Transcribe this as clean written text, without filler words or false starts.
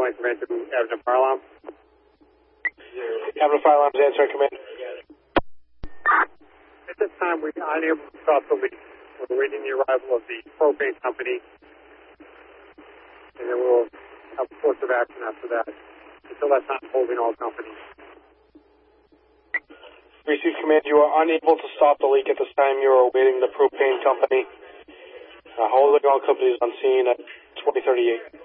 Line Command to Avenue Fire Alarm. Avenue Fire Alarm is answering command. At this time, we're unable to stop the leak. We're awaiting the arrival of the propane company, and then we'll have a course of action after that. Until that time, holding all companies. Receive command. You are unable to stop the leak at this time. You are awaiting the propane company. Holding all companies on scene at 2038.